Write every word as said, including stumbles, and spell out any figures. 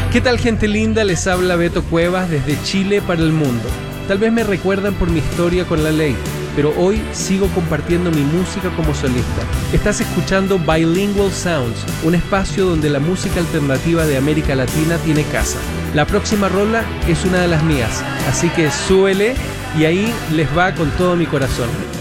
¿Qué tal, gente linda? Les habla Beto Cuevas desde Chile para el mundo. Tal vez me recuerdan por mi historia con la ley, pero hoy sigo compartiendo mi música como solista. Estás escuchando Bilingual Sounds, un espacio donde la música alternativa de América Latina tiene casa. La próxima rola es una de las mías, así que súbele y ahí les va con todo mi corazón.